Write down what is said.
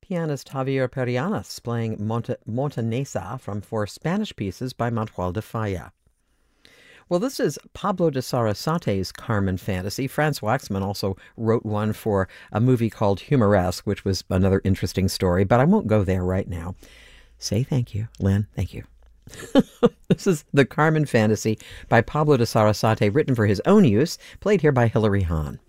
pianist Javier Perianas playing Montanesa from four Spanish pieces by Manuel de Falla. Well, this is Pablo de Sarasate's Carmen fantasy. Franz Waxman also wrote one for a movie called Humoresque, which was another interesting story, but I won't go there right now. Say thank you, Lynn. Thank you. This is the Carmen fantasy by Pablo de Sarasate, written for his own use, played here by Hilary Hahn.